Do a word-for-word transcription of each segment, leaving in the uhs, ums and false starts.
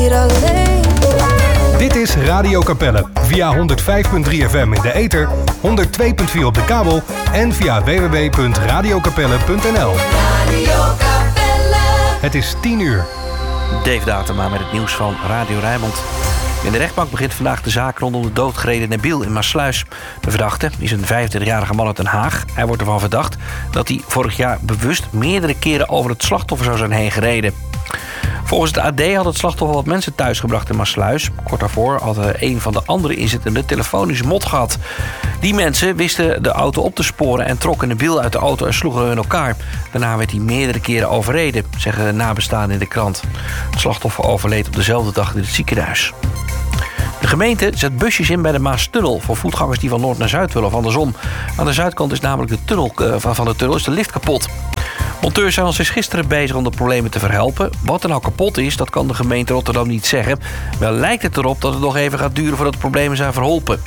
Dit is Radio Capelle via honderdvijf komma drie F M in de ether, honderd twee komma vier op de kabel en via w w w punt radio capelle punt n l. Het is tien uur. Dave Datema met het nieuws van Radio Rijnmond. In de rechtbank begint vandaag de zaak rondom de doodgereden Nabil in Maassluis. De verdachte is een vijfentwintigjarige man uit Den Haag. Hij wordt ervan verdacht dat hij vorig jaar bewust meerdere keren over het slachtoffer zou zijn heen gereden. Volgens het A D had het slachtoffer wat mensen thuisgebracht in Maassluis. Kort daarvoor had een van de andere inzittenden telefonisch mot gehad. Die mensen wisten de auto op te sporen en trokken Nabil uit de auto en sloegen hem in elkaar. Daarna werd hij meerdere keren overreden, zeggen de nabestaanden in de krant. Het slachtoffer overleed op dezelfde dag in het ziekenhuis. De gemeente zet busjes in bij de Maastunnel voor voetgangers die van noord naar zuid willen of andersom. Aan de zuidkant is namelijk de tunnel van de tunnel is de lift kapot. Monteurs zijn al sinds gisteren bezig om de problemen te verhelpen. Wat er nou kapot is, dat kan de gemeente Rotterdam niet zeggen. Wel lijkt het erop dat het nog even gaat duren voordat de problemen zijn verholpen.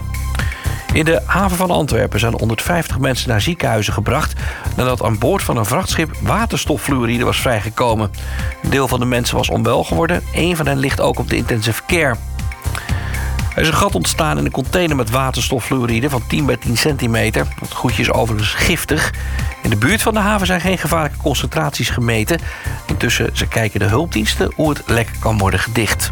In de haven van Antwerpen zijn honderdvijftig mensen naar ziekenhuizen gebracht nadat aan boord van een vrachtschip waterstoffluoride was vrijgekomen. Een deel van de mensen was onwel geworden. Eén van hen ligt ook op de intensive care. Er is een gat ontstaan in een container met waterstoffluoride van tien bij tien centimeter. Dat goedje is overigens giftig. In de buurt van de haven zijn geen gevaarlijke concentraties gemeten. Intussen ze kijken de hulpdiensten hoe het lek kan worden gedicht.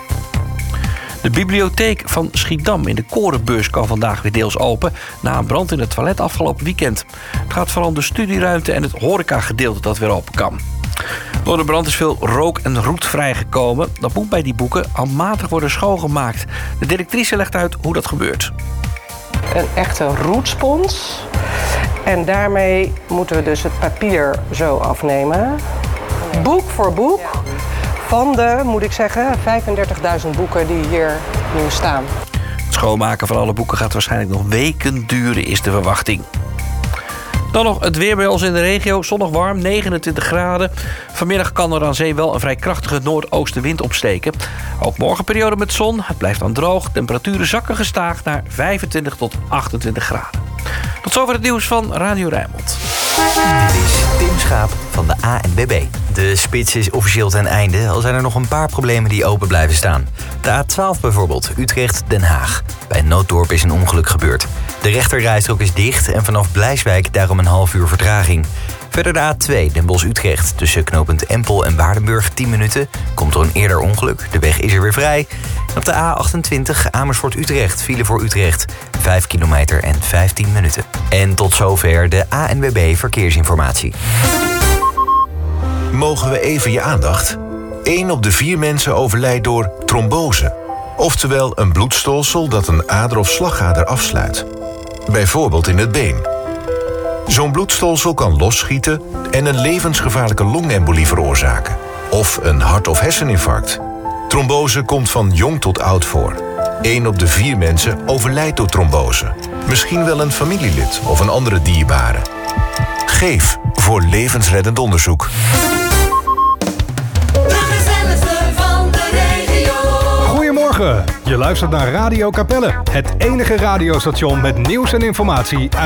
De bibliotheek van Schiedam in de Korenbeurs kan vandaag weer deels open na een brand in het toilet afgelopen weekend. Het gaat vooral om de studieruimte en het horecagedeelte dat weer open kan. Door de brand is veel rook en roet vrijgekomen. Dat moet bij die boeken handmatig worden schoongemaakt. De directrice legt uit hoe dat gebeurt. Een echte roetspons. En daarmee moeten we dus het papier zo afnemen. Boek voor boek. Van de, moet ik zeggen, vijfendertigduizend boeken die hier nu staan. Het schoonmaken van alle boeken gaat waarschijnlijk nog weken duren, is de verwachting. Dan nog het weer bij ons in de regio. Zonnig warm, negenentwintig graden. Vanmiddag kan er aan zee wel een vrij krachtige noordoostenwind opsteken. Ook morgen periode met zon. Het blijft dan droog. Temperaturen zakken gestaag naar vijfentwintig tot achtentwintig graden. Tot zover het nieuws van Radio Rijnmond. Dit is Tim Schaap van de A N W B. De spits is officieel ten einde, al zijn er nog een paar problemen die open blijven staan. De A twaalf bijvoorbeeld, Utrecht-Den Haag. Bij Nooddorp is een ongeluk gebeurd. De rechterrijstrook is dicht en vanaf Blijswijk daarom een half uur vertraging. Verder de A twee, Den Bosch-Utrecht. Tussen knooppunt Empel en Waardenburg tien minuten. Komt er een eerder ongeluk, de weg is er weer vrij. En op de A achtentwintig, Amersfoort-Utrecht, file voor Utrecht. vijf kilometer en vijftien minuten. En tot zover de A N W B Verkeersinformatie. Mogen we even je aandacht? Eén op de vier mensen overlijdt door trombose. Oftewel een bloedstolsel dat een ader of slagader afsluit. Bijvoorbeeld in het been. Zo'n bloedstolsel kan losschieten en een levensgevaarlijke longembolie veroorzaken. Of een hart- of herseninfarct. Trombose komt van jong tot oud voor. Eén op de vier mensen overlijdt door trombose. Misschien wel een familielid of een andere dierbare. Geef voor levensreddend onderzoek. Goedemorgen, je luistert naar Radio Capelle. Het enige radiostation met nieuws en informatie uit